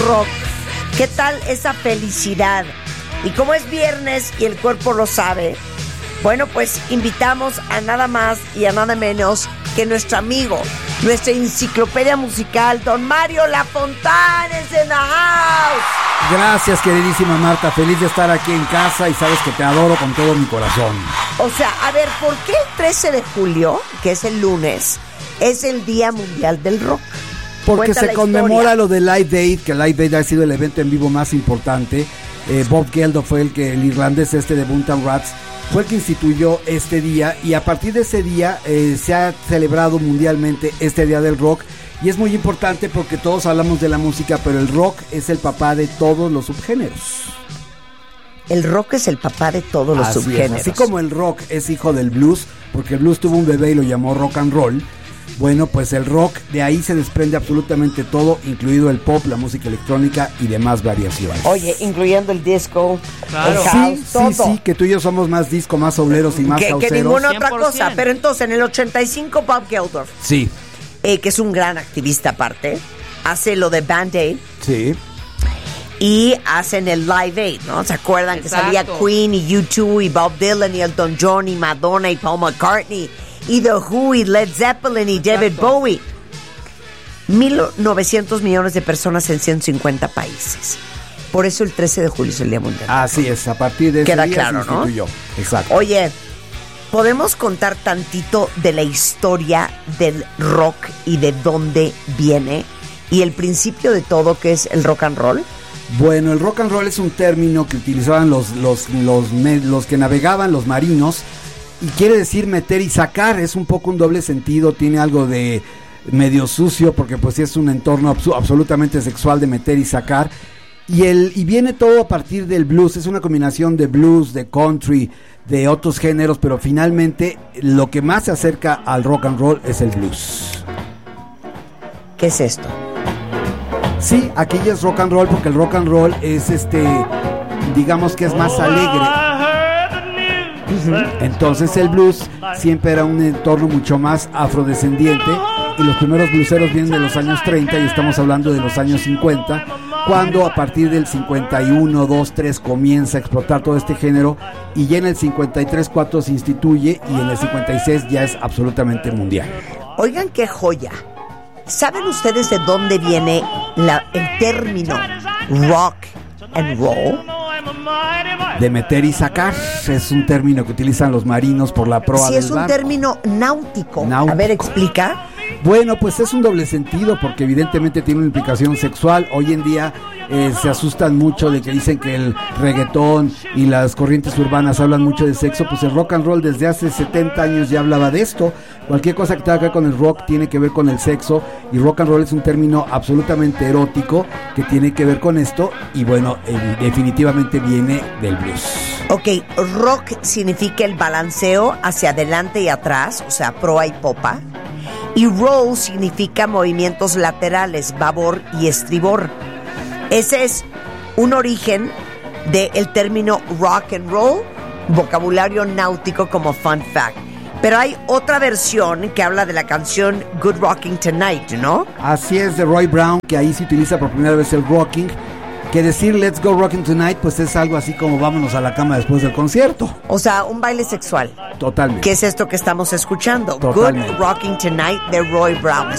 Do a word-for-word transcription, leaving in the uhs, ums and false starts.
rock. ¿Qué tal esa felicidad? Y como es viernes y el cuerpo lo sabe, bueno, pues invitamos a nada más y a nada menos que nuestro amigo, nuestra enciclopedia musical, don Mario Lafontane is in the house. Gracias, queridísima Marta, feliz de estar aquí en casa y sabes que te adoro con todo mi corazón. O sea, a ver, ¿por qué el trece de julio, que es el lunes, es el Día Mundial del Rock? Porque Cuenta se la conmemora historia. lo de Live Aid, que Live Aid ha sido el evento en vivo más importante. Eh, Bob Geldof fue el que, el irlandés este de Buntan Rats, fue el que instituyó este día, y a partir de ese día eh, se ha celebrado mundialmente este Día del Rock, y es muy importante porque todos hablamos de la música, pero el rock es el papá de todos los subgéneros. El rock es el papá de todos los Así subgéneros. es, así como el rock es hijo del blues, porque el blues tuvo un bebé y lo llamó rock and roll. Bueno, pues el rock, de ahí se desprende absolutamente todo, incluido el pop, la música electrónica y demás variaciones. Oye, incluyendo el disco, Claro. el house, Sí, todo. sí, sí, que tú y yo somos más disco, más sobleros y más que, que causeros. ninguna otra cien por ciento. cosa. Pero entonces, en el ochenta y cinco, Bob Geldof, Sí, eh, que es un gran activista aparte, hace lo de Band Aid sí. y hacen el Live Aid, ¿no? ¿Se acuerdan que Exacto. salía Queen y U dos y Bob Dylan y Elton John y Madonna y Paul McCartney y The Who y Led Zeppelin y David Exacto. Bowie? mil novecientos millones de personas en ciento cincuenta países. Por eso el trece de julio es el Día Mundial. Así es, a partir de ese Queda día claro, se ¿no? instituyó. Exacto. Oye, ¿podemos contar tantito de la historia del rock y de dónde viene? Y el principio de todo, que es el rock and roll. Bueno, el rock and roll es un término que utilizaban los, los, los, me- los que navegaban, los marinos, y quiere decir meter y sacar. Es un poco un doble sentido, tiene algo de medio sucio, porque pues sí es un entorno absu- absolutamente sexual de meter y sacar. Y, el, y viene todo a partir del blues, es una combinación de blues, de country, de otros géneros, pero finalmente lo que más se acerca al rock and roll es el blues. ¿Qué es esto? Sí, aquí ya es rock and roll, porque el rock and roll es este, digamos que es más alegre. Entonces el blues siempre era un entorno mucho más afrodescendiente, y los primeros blueseros vienen de los años treinta y estamos hablando de los años cincuenta, cuando a partir del cincuenta y uno, dos, tres comienza a explotar todo este género, y ya en el cincuenta y tres, cuatro se instituye, y en el cincuenta y seis ya es absolutamente mundial. Oigan qué joya. ¿Saben ustedes de dónde viene la, el término rock and roll? De meter y sacar, es un término que utilizan los marinos por la proa Sí, del es un barco. término náutico. Náutico. A ver, explica. Bueno, pues es un doble sentido, porque evidentemente tiene una implicación sexual. Hoy en día eh, se asustan mucho de que dicen que el reggaetón y las corrientes urbanas hablan mucho de sexo. Pues el rock and roll desde hace setenta años ya hablaba de esto. Cualquier cosa que tenga que ver con el rock tiene que ver con el sexo, y rock and roll es un término absolutamente erótico que tiene que ver con esto, y bueno, eh, definitivamente viene del blues. Ok, rock significa el balanceo hacia adelante y atrás, o sea, proa y popa. Y roll significa movimientos laterales, babor y estribor. Ese es un origen del término rock and roll, vocabulario náutico como fun fact. Pero hay otra versión que habla de la canción Good Rocking Tonight, ¿no? Así es, de Roy Brown, que ahí se utiliza por primera vez el rocking, que decir Let's Go Rocking Tonight pues es algo así como vámonos a la cama después del concierto. O sea, un baile sexual. Totalmente. ¿Qué es esto que estamos escuchando? Totalmente. Good Rocking Tonight de Roy Brown.